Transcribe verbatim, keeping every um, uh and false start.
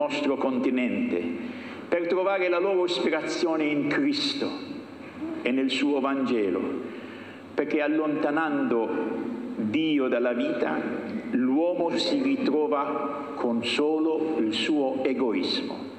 nostro continente, per trovare la loro ispirazione in Cristo e nel suo Vangelo, perché allontanando Dio dalla vita, l'uomo si ritrova con solo il suo egoismo.